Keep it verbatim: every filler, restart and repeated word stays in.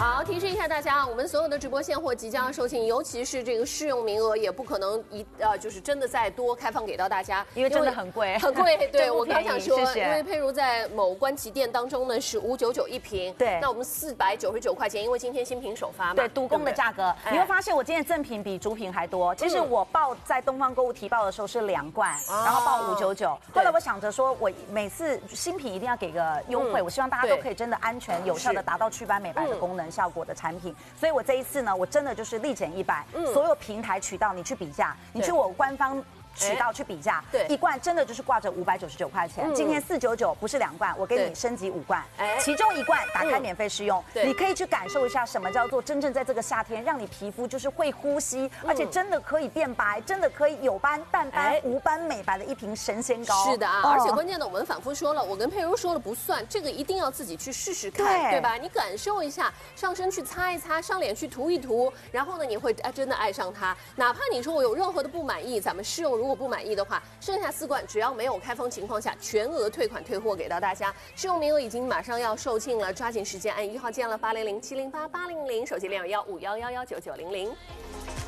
好，提示一下大家，我们所有的直播现货即将要售罄，尤其是这个试用名额也不可能一呃，就是真的再多开放给到大家， 因为真的很贵， 很贵。对我刚想说， 谢谢因为佩如在某官旗店当中呢是五九九一瓶， 对， 那我们四百九十九块钱，因为今天新品首发嘛， 对，独供的价格， 对对你会发现我今天赠品比主品还多。其实我报在东方购物提报的时候是两罐， 哦、 然后报五九九，后来我想着说，我每次新品一定要给个优惠，嗯、我希望大家都可以真的安全有效的达到祛斑美白的功能效果的产品。所以我这一次呢，我真的就是立减一百，所有平台渠道你去比价，你去我官方渠道去比价， 对， 一罐真的就是挂着五百九十九块钱。嗯、今天四九九不是两罐，我给你升级五罐，其中一罐打开免费试用，嗯、你可以去感受一下什么叫做真正在这个夏天让你皮肤就是会呼吸，嗯、而且真的可以变白，真的可以有斑、淡斑、无斑美白的一瓶神仙膏。 是的啊，哦、而且关键的我们反复说了，我跟佩如说了不算，这个一定要自己去试试看，对, 对吧？你感受一下，上身去擦一擦，上脸去涂一涂，然后呢，你会哎真的爱上它。哪怕你说我有任何的不满意，咱们试用如果不满意的话，剩下四罐只要没有开封情况下，全额退款退货给到大家。试用名额已经马上要售罄了，抓紧时间按一号键了，八零零七零八八零零，手机零二幺五幺幺幺九九零零。